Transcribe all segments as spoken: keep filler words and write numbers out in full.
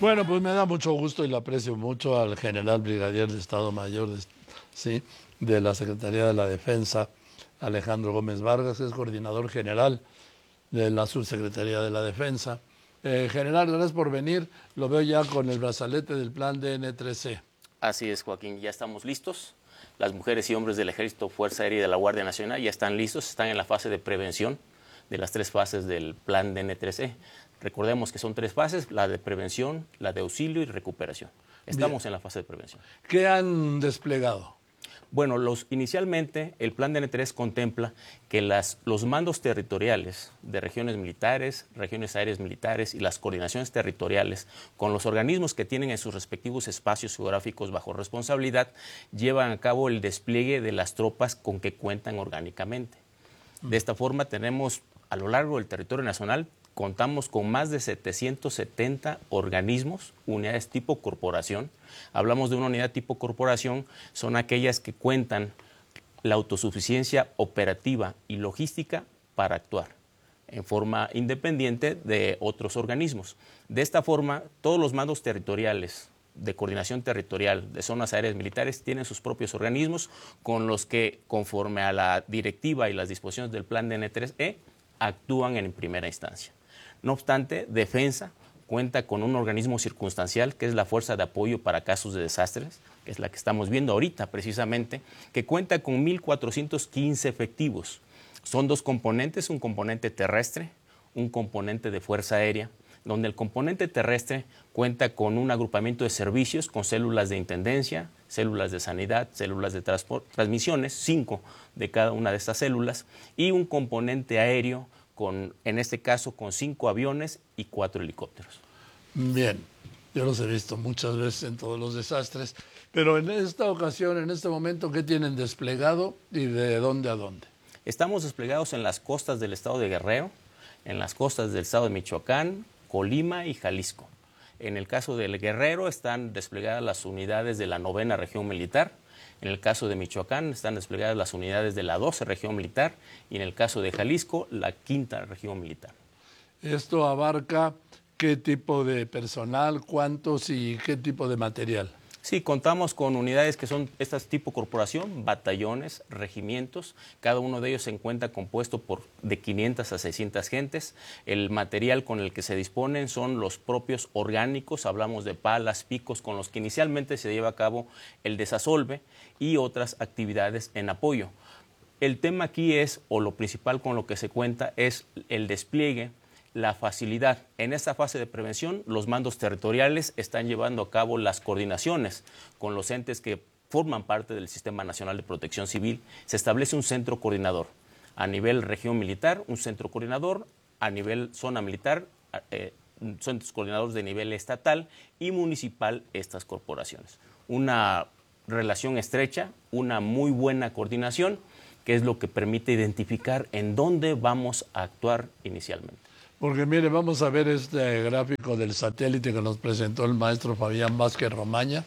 Bueno, pues me da mucho gusto y le aprecio mucho al general brigadier de Estado Mayor de, sí, de la Secretaría de la Defensa, Alejandro Gómez Vargas, que es coordinador general de la Subsecretaría de la Defensa. Eh, general, gracias por venir. Lo veo ya con el brazalete del plan D N tres C. Así es, Joaquín, ya estamos listos. Las mujeres y hombres del Ejército, Fuerza Aérea y de la Guardia Nacional ya están listos, están en la fase de prevención de las tres fases del plan D N tres C. Recordemos que son tres fases, la de prevención, la de auxilio y recuperación. Estamos Bien. en la fase de prevención. ¿Qué han desplegado? Bueno, los, inicialmente el plan D N tres contempla que las, los mandos territoriales de regiones militares, regiones aéreas militares y las coordinaciones territoriales con los organismos que tienen en sus respectivos espacios geográficos bajo responsabilidad llevan a cabo el despliegue de las tropas con que cuentan orgánicamente. De esta forma tenemos a lo largo del territorio nacional contamos con más de setecientos setenta organismos, unidades tipo corporación. Hablamos de una unidad tipo corporación, son aquellas que cuentan la autosuficiencia operativa y logística para actuar en forma independiente de otros organismos. De esta forma, todos los mandos territoriales de coordinación territorial de zonas aéreas militares tienen sus propios organismos con los que, conforme a la directiva y las disposiciones del plan D N tres E, actúan en primera instancia. No obstante, Defensa cuenta con un organismo circunstancial, que es la Fuerza de Apoyo para Casos de Desastres, que es la que estamos viendo ahorita precisamente, que cuenta con mil cuatrocientos quince efectivos. Son dos componentes, un componente terrestre, un componente de Fuerza Aérea, donde el componente terrestre cuenta con un agrupamiento de servicios con células de intendencia, células de sanidad, células de transmisiones, cinco de cada una de estas células, y un componente aéreo, con, en este caso con cinco aviones y cuatro helicópteros. Bien, yo los he visto muchas veces en todos los desastres, pero en esta ocasión, en este momento, ¿qué tienen desplegado y de dónde a dónde? Estamos desplegados en las costas del estado de Guerrero, en las costas del estado de Michoacán, Colima y Jalisco. En el caso del Guerrero están desplegadas las unidades de la novena región militar. En el caso de Michoacán están desplegadas las unidades de la doce región militar y en el caso de Jalisco la quinta región militar. ¿Esto abarca qué tipo de personal, cuántos y qué tipo de material? Sí, contamos con unidades que son estas tipo corporación, batallones, regimientos. Cada uno de ellos se encuentra compuesto por de quinientas a seiscientas gentes. El material con el que se disponen son los propios orgánicos. Hablamos de palas, picos, con los que inicialmente se lleva a cabo el desasolve y otras actividades en apoyo. El tema aquí es, o lo principal con lo que se cuenta, es el despliegue, la facilidad. En esta fase de prevención, los mandos territoriales están llevando a cabo las coordinaciones con los entes que forman parte del Sistema Nacional de Protección Civil. Se establece un centro coordinador a nivel región militar, un centro coordinador a nivel zona militar, eh, centros coordinadores de nivel estatal y municipal, estas corporaciones. Una relación estrecha, una muy buena coordinación, que es lo que permite identificar en dónde vamos a actuar inicialmente. Porque mire, vamos a ver este gráfico del satélite que nos presentó el maestro Fabián Vázquez Romaña,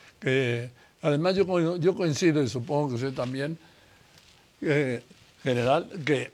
que además yo, yo coincido, y supongo que usted también, eh, general, que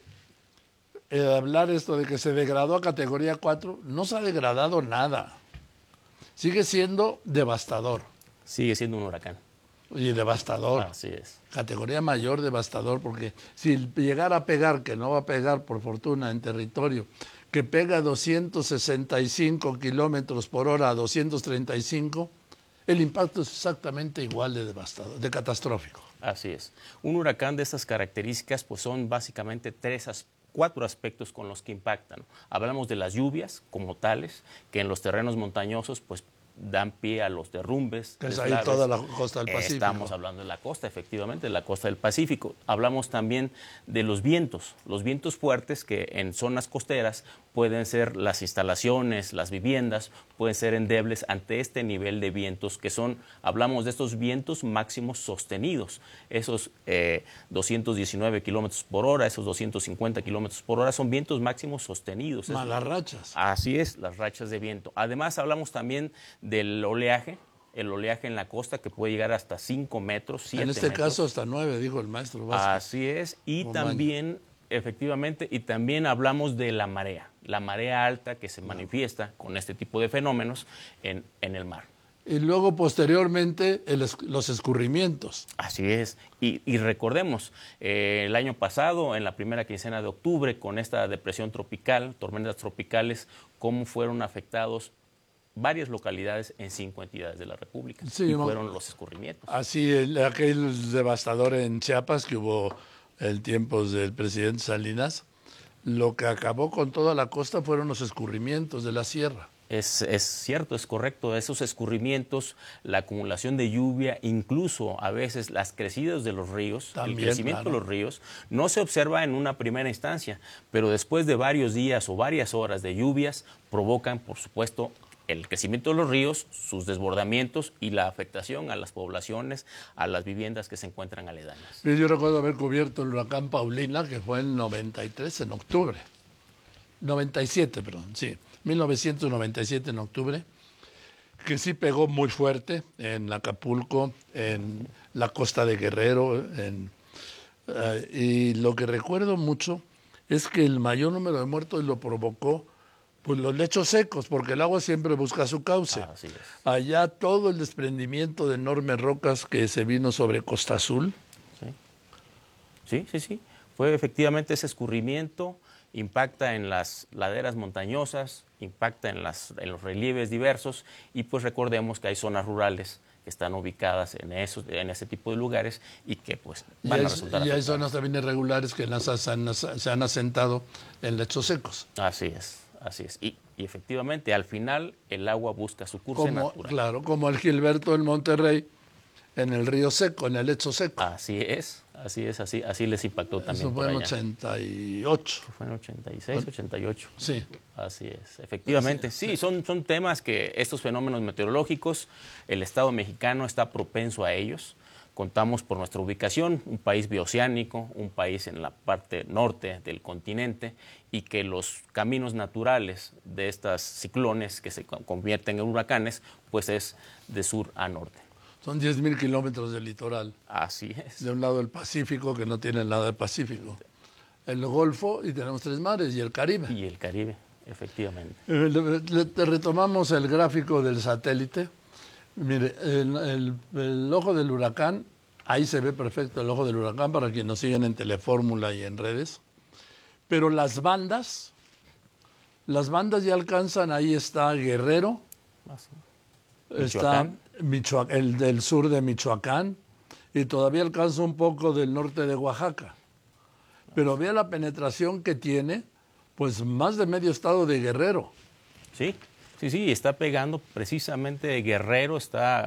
eh, hablar esto de que se degradó a categoría cuatro, no se ha degradado nada. Sigue siendo devastador. Sigue siendo un huracán. Y devastador. Así es. Categoría mayor, devastador, porque si llegara a pegar, que no va a pegar por fortuna en territorio, que pega doscientos sesenta y cinco kilómetros por hora a doscientos treinta y cinco, el impacto es exactamente igual de devastador, de catastrófico. Así es. Un huracán de estas características pues son básicamente tres aspectos. Cuatro aspectos con los que impactan. Hablamos de las lluvias como tales, que en los terrenos montañosos pues dan pie a los derrumbes. Que es ahí toda la costa del Pacífico. Estamos hablando de la costa, efectivamente, de la costa del Pacífico. Hablamos también de los vientos, los vientos fuertes que en zonas costeras pueden ser las instalaciones, las viviendas, pueden ser endebles ante este nivel de vientos que son, hablamos de estos vientos máximos sostenidos, esos eh, doscientos diecinueve kilómetros por hora, esos doscientos cincuenta kilómetros por hora son vientos máximos sostenidos. Malas rachas. Así es, las rachas de viento. Además hablamos también del oleaje, el oleaje en la costa que puede llegar hasta cinco metros, siete metros. En este caso hasta nueve, dijo el maestro Vázquez. Así es, y también, efectivamente, y también hablamos de la marea. la marea alta que se manifiesta con este tipo de fenómenos en, en el mar. Y luego, posteriormente, el, los escurrimientos. Así es. Y, y recordemos, eh, el año pasado, en la primera quincena de octubre, con esta depresión tropical, tormentas tropicales, cómo fueron afectados varias localidades en cinco entidades de la República. Sí, y fueron los escurrimientos. Así, el, aquel devastador en Chiapas que hubo en tiempos del presidente Salinas, lo que acabó con toda la costa fueron los escurrimientos de la sierra. Es, es cierto, es correcto. Esos escurrimientos, la acumulación de lluvia, incluso a veces las crecidas de los ríos, También, el crecimiento claro. de los ríos, no se observa en una primera instancia, pero después de varios días o varias horas de lluvias, provocan, por supuesto, el crecimiento de los ríos, sus desbordamientos y la afectación a las poblaciones, a las viviendas que se encuentran aledañas. Yo recuerdo haber cubierto el huracán Paulina, que fue en noventa y tres, en octubre. noventa y siete, perdón, sí. mil novecientos noventa y siete en octubre, que sí pegó muy fuerte en Acapulco, en la costa de Guerrero, en, uh, y lo que recuerdo mucho es que el mayor número de muertos lo provocó pues los lechos secos, porque el agua siempre busca su cauce. Ah, así es. Allá todo el desprendimiento de enormes rocas que se vino sobre Costa Azul. Sí, sí, sí, sí. Fue efectivamente ese escurrimiento, impacta en las laderas montañosas, impacta en, las, en los relieves diversos y pues recordemos que hay zonas rurales que están ubicadas en, esos, en ese tipo de lugares y que pues van hay, a resultar Y hay afectadas. zonas también irregulares que las, se, han, se han asentado en lechos secos. Así es, así es. Y, y efectivamente al final el agua busca su curso como, natural. Claro, como el Gilberto en Monterrey, en el río seco, en el lecho seco. Así es, así es, así, así les impactó también. Eso fue en ochenta y ocho. Fue en ochenta y seis, ochenta y ocho. Sí. Así es, efectivamente. Así es. Sí, son, son temas que estos fenómenos meteorológicos, el Estado mexicano está propenso a ellos. Contamos por nuestra ubicación, un país bioceánico, un país en la parte norte del continente y que los caminos naturales de estos ciclones que se convierten en huracanes, pues es de sur a norte. Son diez mil kilómetros de litoral. Así es. De un lado el Pacífico, que no tiene el lado del Pacífico. El Golfo, y tenemos tres mares, y el Caribe. Y el Caribe, efectivamente. Eh, le, le, retomamos el gráfico del satélite. Mire, el, el, el ojo del huracán, ahí se ve perfecto el ojo del huracán para quienes nos siguen en Telefórmula y en redes. Pero las bandas, las bandas ya alcanzan, ahí está Guerrero, Así. está Michoacán, el del sur de Michoacán, y todavía alcanza un poco del norte de Oaxaca. Pero vea la penetración que tiene, pues más de medio estado de Guerrero. Sí, sí, sí, está pegando precisamente Guerrero, está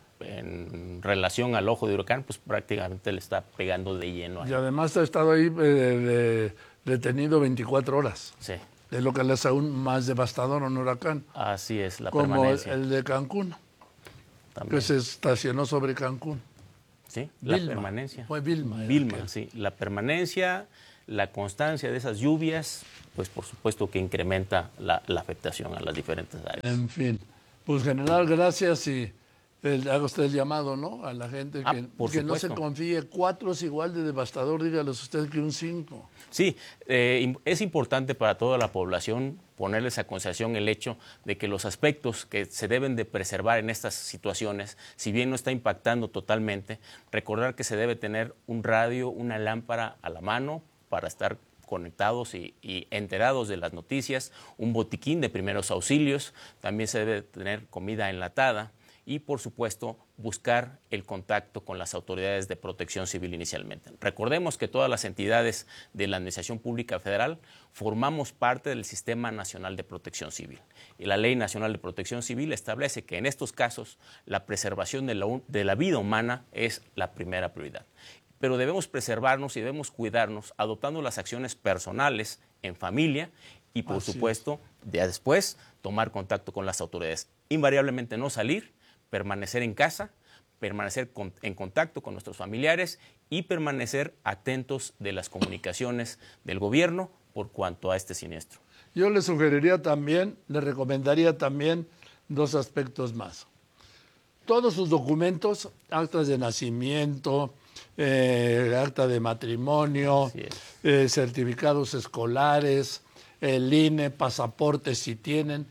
en relación al ojo de huracán, pues prácticamente le está pegando de lleno ahí. Y además ha estado ahí eh, de, detenido veinticuatro horas. Sí. Es lo que le hace aún más devastador a un huracán. Así es, la como permanencia. el de Cancún, También. que se estacionó sobre Cancún. Sí, la Vilma. permanencia. Fue Vilma. Vilma, aquel. sí. La permanencia, la constancia de esas lluvias, pues por supuesto que incrementa la, la afectación a las diferentes áreas. En fin, pues general, gracias y el, haga usted el llamado, ¿no? A la gente Ah, que, por que no supuesto. se confíe. Cuatro es igual de devastador, dígalos usted, que un cinco. Sí, eh, es importante para toda la población ponerles a consideración el hecho de que los aspectos que se deben de preservar en estas situaciones, si bien no está impactando totalmente, recordar que se debe tener un radio, una lámpara a la mano para estar conectados y, y enterados de las noticias, un botiquín de primeros auxilios, también se debe tener comida enlatada y, por supuesto, buscar el contacto con las autoridades de protección civil inicialmente. Recordemos que todas las entidades de la Administración Pública Federal formamos parte del Sistema Nacional de Protección Civil. Y la Ley Nacional de Protección Civil establece que en estos casos la preservación de la, de la vida humana es la primera prioridad. Pero debemos preservarnos y debemos cuidarnos adoptando las acciones personales en familia y, por Así supuesto, ya después tomar contacto con las autoridades. Invariablemente no salir, permanecer en casa, permanecer con, en contacto con nuestros familiares y permanecer atentos de las comunicaciones del gobierno por cuanto a este siniestro. Yo le sugeriría también, le recomendaría también dos aspectos más. Todos sus documentos, actas de nacimiento, eh, acta de matrimonio, Así es. eh, certificados escolares, el I N E, pasaportes si tienen,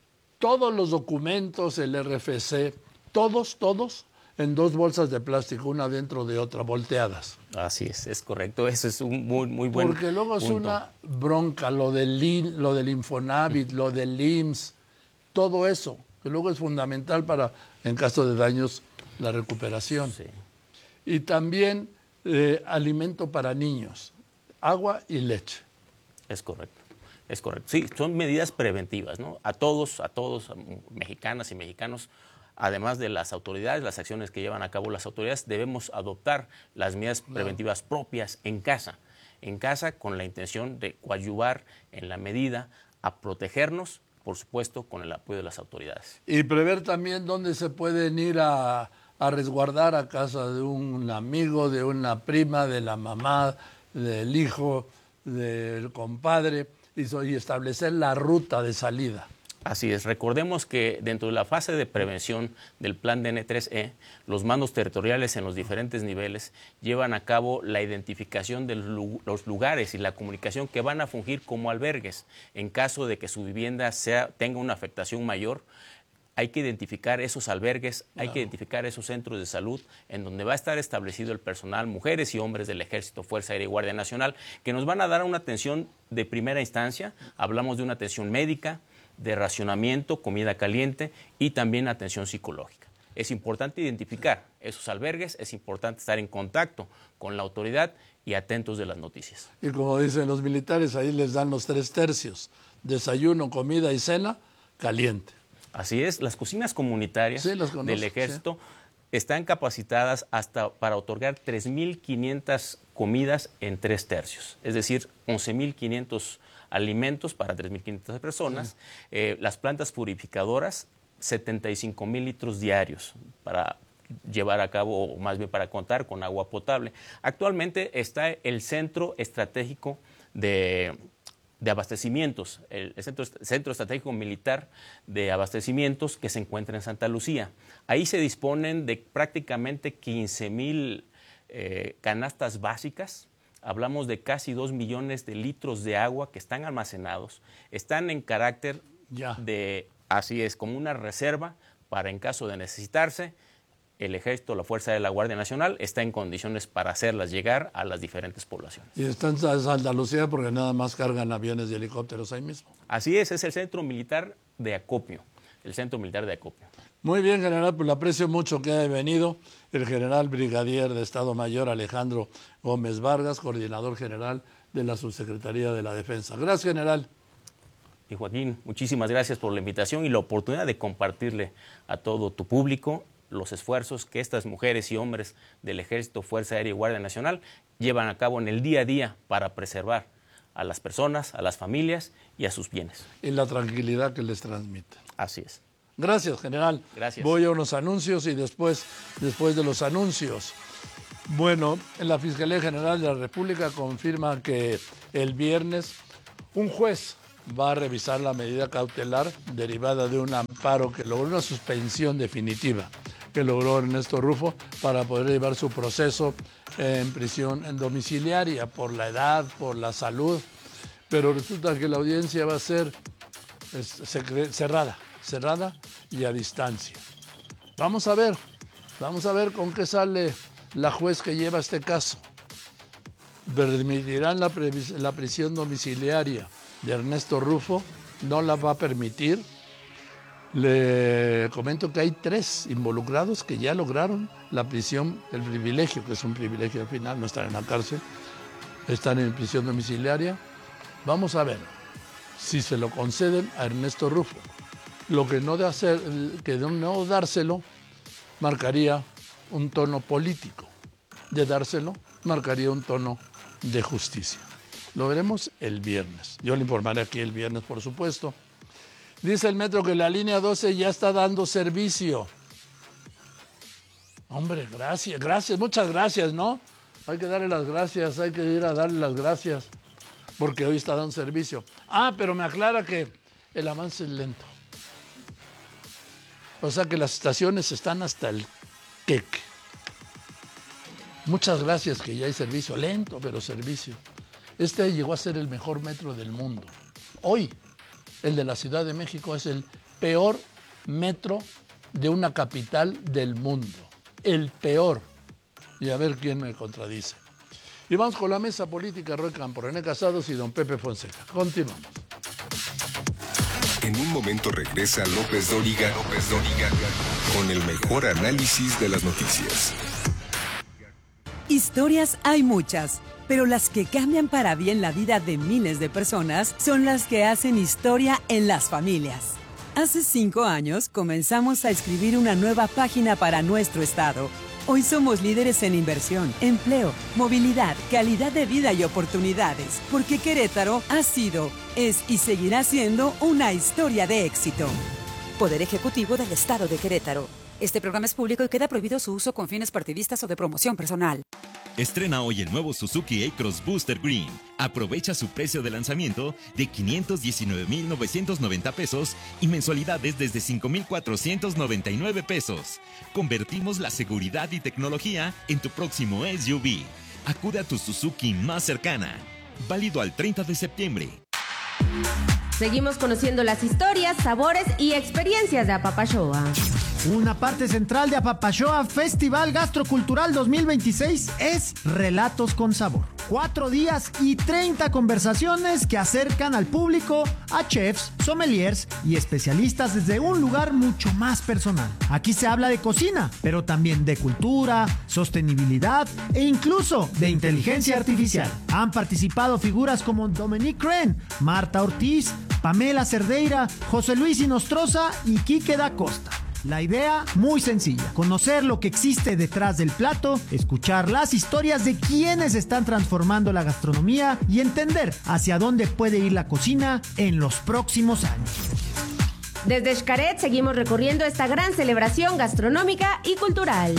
todos los documentos, el R F C, todos, todos, en dos bolsas de plástico, una dentro de otra, volteadas. Así es, es correcto. Eso es un muy, muy buen Porque luego es punto. una bronca, lo del, I N E, lo del Infonavit, lo del I M S S, todo eso, que luego es fundamental para, en caso de daños, la recuperación. Sí. Y también eh, alimento para niños, agua y leche. Es correcto. Es correcto. Sí, son medidas preventivas, ¿no? A todos, a todos, a mexicanas y mexicanos, además de las autoridades, las acciones que llevan a cabo las autoridades, debemos adoptar las medidas preventivas propias en casa. En casa con la intención de coadyuvar en la medida a protegernos, por supuesto, con el apoyo de las autoridades. Y prever también dónde se pueden ir a, a resguardar a casa de un amigo, de una prima, de la mamá, del hijo, del compadre, y, so, y establecer la ruta de salida. Así es. Recordemos que dentro de la fase de prevención del plan D N tres E, los mandos territoriales en los diferentes niveles llevan a cabo la identificación de los lugares y la comunicación que van a fungir como albergues. En caso de que su vivienda sea, tenga una afectación mayor, hay que identificar esos albergues, hay Claro. que identificar esos centros de salud en donde va a estar establecido el personal, mujeres y hombres del Ejército, Fuerza Aérea y Guardia Nacional, que nos van a dar una atención de primera instancia. Hablamos de una atención médica, de racionamiento, comida caliente y también atención psicológica. Es importante identificar esos albergues, es importante estar en contacto con la autoridad y atentos de las noticias. Y como dicen los militares, ahí les dan los tres tercios, desayuno, comida y cena, caliente. Así es, las cocinas comunitarias Sí, las conozco, del Ejército sí. están capacitadas hasta para otorgar tres mil quinientas comidas en tres tercios, es decir, once mil quinientos alimentos para tres mil quinientas personas. Sí. Eh, las plantas purificadoras, setenta y cinco mil litros diarios para llevar a cabo, o más bien para contar con agua potable. Actualmente está el Centro Estratégico de... de abastecimientos, el Centro, Centro Estratégico Militar de Abastecimientos que se encuentra en Santa Lucía. Ahí se disponen de prácticamente quince mil eh, canastas básicas. Hablamos de casi dos millones de litros de agua que están almacenados. Están en carácter ya. de, así es, como una reserva para en caso de necesitarse. El Ejército, la Fuerza de la Guardia Nacional está en condiciones para hacerlas llegar a las diferentes poblaciones. Y están en Santa Lucía porque nada más cargan aviones y helicópteros ahí mismo. Así es, es el Centro Militar de Acopio, el Centro Militar de Acopio. Muy bien, general, pues le aprecio mucho que haya venido el general brigadier de Estado Mayor Alejandro Gómez Vargas, coordinador general de la Subsecretaría de la Defensa. Gracias, general. Y Joaquín, muchísimas gracias por la invitación y la oportunidad de compartirle a todo tu público los esfuerzos que estas mujeres y hombres del Ejército, Fuerza Aérea y Guardia Nacional llevan a cabo en el día a día para preservar a las personas, a las familias y a sus bienes. Y la tranquilidad que les transmite. Así es. Gracias, general. Gracias. Voy a unos anuncios y después, después de los anuncios. Bueno, la Fiscalía General de la República confirma que el viernes un juez va a revisar la medida cautelar derivada de un amparo que logró una suspensión definitiva que logró Ernesto Rufo para poder llevar su proceso en prisión en domiciliaria por la edad, por la salud, pero resulta que la audiencia va a ser es, cerrada, cerrada y a distancia. Vamos a ver, vamos a ver con qué sale la juez que lleva este caso. ¿Permitirán la, la prisión domiciliaria de Ernesto Rufo? No la va a permitir. Le comento que hay tres involucrados que ya lograron la prisión, el privilegio, que es un privilegio al final, no están en la cárcel, están en prisión domiciliaria. Vamos a ver si se lo conceden a Ernesto Rufo. Lo que no de hacer, que de no dárselo, marcaría un tono político. De dárselo, marcaría un tono de justicia. Lo veremos el viernes. Yo le informaré aquí el viernes, por supuesto. Dice el metro que la línea doce ya está dando servicio. Hombre, gracias, gracias, muchas gracias, ¿no? Hay que darle las gracias, hay que ir a darle las gracias, porque hoy está dando servicio. Ah, pero me aclara que el avance es lento. O sea que las estaciones están hasta el queque. Muchas gracias que ya hay servicio, lento, pero servicio. Este llegó a ser el mejor metro del mundo. hoy, el de la Ciudad de México es el peor metro de una capital del mundo. El peor. Y a ver quién me contradice. Y vamos con la mesa política, Roy Campos, René Casados y don Pepe Fonseca. Continuamos. En un momento regresa López Dóriga, López Dóriga con el mejor análisis de las noticias. Historias hay muchas, pero las que cambian para bien la vida de miles de personas son las que hacen historia en las familias. Hace cinco años comenzamos a escribir una nueva página para nuestro estado. Hoy somos líderes en inversión, empleo, movilidad, calidad de vida y oportunidades, porque Querétaro ha sido, es y seguirá siendo una historia de éxito. Poder Ejecutivo del Estado de Querétaro. Este programa es público y queda prohibido su uso con fines partidistas o de promoción personal. Estrena hoy el nuevo Suzuki A-Cross Booster Green. Aprovecha su precio de lanzamiento de quinientos diecinueve mil novecientos noventa pesos y mensualidades desde cinco mil cuatrocientos noventa y nueve pesos. Convertimos la seguridad y tecnología en tu próximo S U V. Acude a tu Suzuki más cercana. Válido al treinta de septiembre. Seguimos conociendo las historias, sabores y experiencias de Apapashoa. Una parte central de Apapashoa Festival Gastrocultural dos mil veintiséis es Relatos con Sabor. Cuatro días y treinta conversaciones que acercan al público a chefs, sommeliers y especialistas desde un lugar mucho más personal. Aquí se habla de cocina, pero también de cultura, sostenibilidad e incluso de inteligencia artificial. Han participado figuras como Dominique Crenn, Marta Ortiz, Pamela Cerdeira, José Luis Inostroza y Quique da Costa. La idea, muy sencilla, conocer lo que existe detrás del plato, escuchar las historias de quienes están transformando la gastronomía y entender hacia dónde puede ir la cocina en los próximos años. Desde Xcaret seguimos recorriendo esta gran celebración gastronómica y cultural.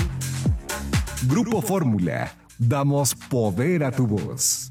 Grupo Fórmula, damos poder a tu voz.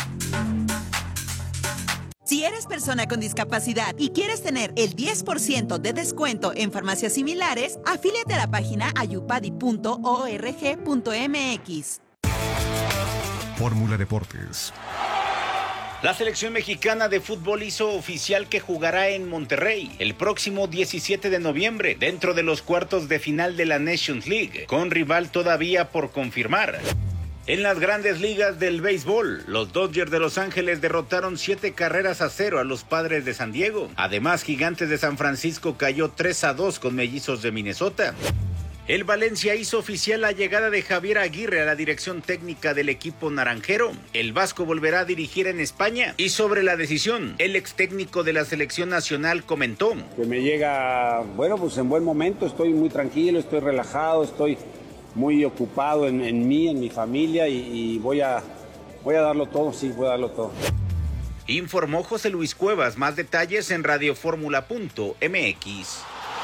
Si eres persona con discapacidad y quieres tener el diez por ciento de descuento en farmacias similares, afíliate a la página ayupadi punto org punto mx. Fórmula Deportes. La selección mexicana de fútbol hizo oficial que jugará en Monterrey el próximo diecisiete de noviembre dentro de los cuartos de final de la Nations League, con rival todavía por confirmar. En las grandes ligas del béisbol, los Dodgers de Los Ángeles derrotaron siete carreras a cero a los Padres de San Diego. Además, Gigantes de San Francisco cayó tres a dos con Mellizos de Minnesota. El Valencia hizo oficial la llegada de Javier Aguirre a la dirección técnica del equipo naranjero. El vasco volverá a dirigir en España. Y sobre la decisión, el ex técnico de la selección nacional comentó: que me llega, bueno, pues en buen momento, estoy muy tranquilo, estoy relajado, estoy muy ocupado en, en mí, en mi familia y, y voy a, voy a darlo todo, sí, voy a darlo todo. Informó José Luis Cuevas. Más detalles en radioformula punto mx.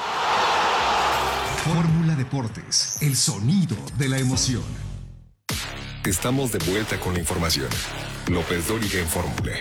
Fórmula Deportes, el sonido de la emoción. Estamos de vuelta con la información. López Dóriga en Fórmula.